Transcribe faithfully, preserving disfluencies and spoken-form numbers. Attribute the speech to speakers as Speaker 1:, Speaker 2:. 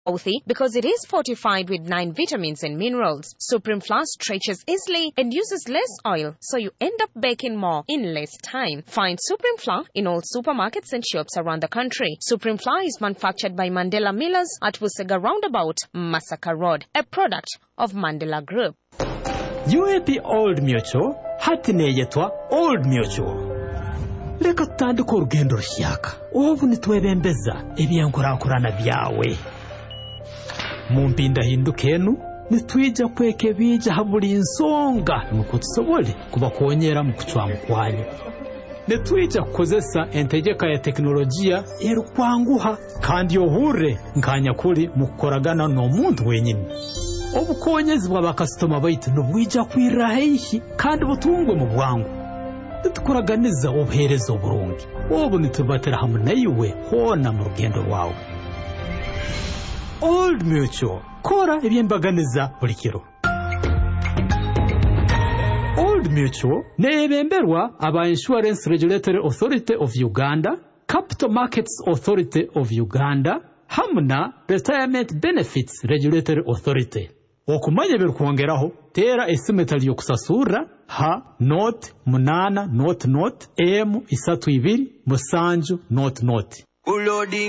Speaker 1: healthy because it is fortified with nine vitamins and minerals. Supreme Flour stretches easily and uses less oil, so you end up baking more in less time. Find Supreme Flour in all supermarkets and shops around the country. Supreme Flour is manufactured by Mandela Millers at Busega Roundabout, Masaka Road, a product of Mandela Group.
Speaker 2: U A P Old Mutual, hatine yetwa Old Mutual. Leka tutandika urugendo rushyaka. Ubu nitwebembeza ebyankurankurana byawe. Mumpinda hindukenu nitwija kweke bija haburi insonga nuko tusobole kubakonyera mu kucwanga kwanyu. Nitwija kukozesa entegeka ya teknolojia erukwanguha kandi yohure nkanya kuri mukoragana no muntu wenyine. Obukonyezi bw'abakastoma baitu nubwija kwirahihi kandi butungwe mu bwangu. Nitukuraganiza obuherezo burungi. Obu nitubatera hamwe nayiwe hona mu rugendo rwawe. Old Mutual, kora ebyembaganiza buli kiro. Old Mutual neebemberwa aba Insurance Regulatory Authority of Uganda, Capital Markets Authority of Uganda, hamna Retirement Benefits Regulatory Authority. Okumanya birukwongeraho tera esimetali yokusasura ha note munana note note m isatu ibiri musanju note note.